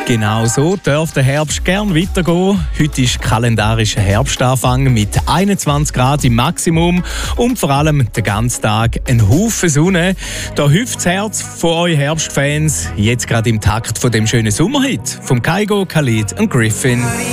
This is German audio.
Genau so darf der Herbst gern weitergehen. Heute ist kalendarischer Herbstanfang mit 21 Grad im Maximum und vor allem den ganzen Tag ein Haufen Sonne. Da hüpft das Herz von euch Herbstfans jetzt gerade im Takt von dem schönen Sommerhit vom Kygo, Khalid und Griffin.